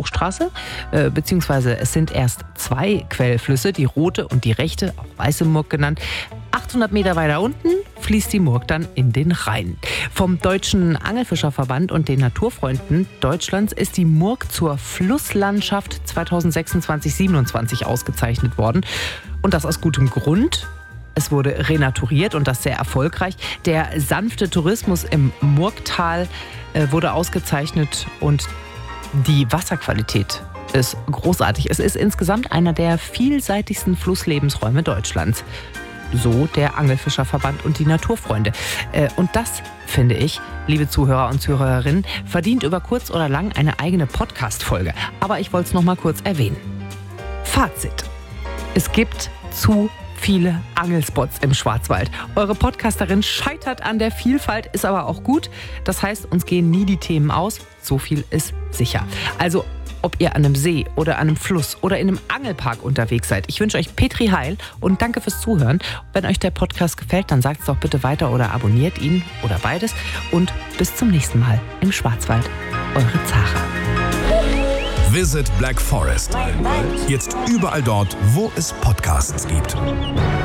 Hochstraße, beziehungsweise es sind erst 2 Quellflüsse, die Rote und die Rechte, auch Weiße Murg genannt. 800 Meter weiter unten fließt die Murg dann in den Rhein. Vom Deutschen Angelfischerverband und den Naturfreunden Deutschlands ist die Murg zur Flusslandschaft 2026-27 ausgezeichnet worden. Und das aus gutem Grund. Es wurde renaturiert und das sehr erfolgreich. Der sanfte Tourismus im Murgtal wurde ausgezeichnet und die Wasserqualität ist großartig. Es ist insgesamt einer der vielseitigsten Flusslebensräume Deutschlands. So der Angelfischerverband und die Naturfreunde. Und das, finde ich, liebe Zuhörer und Zuhörerinnen, verdient über kurz oder lang eine eigene Podcast-Folge. Aber ich wollte es noch mal kurz erwähnen. Fazit. Es gibt zu viele Angelspots im Schwarzwald. Eure Podcasterin scheitert an der Vielfalt, ist aber auch gut. Das heißt, uns gehen nie die Themen aus. So viel ist sicher. Also, ob ihr an einem See oder an einem Fluss oder in einem Angelpark unterwegs seid. Ich wünsche euch Petri Heil und danke fürs Zuhören. Wenn euch der Podcast gefällt, dann sagt es doch bitte weiter oder abonniert ihn oder beides. Und bis zum nächsten Mal im Schwarzwald. Eure Zara. Visit Black Forest. Jetzt überall dort, wo es Podcasts gibt.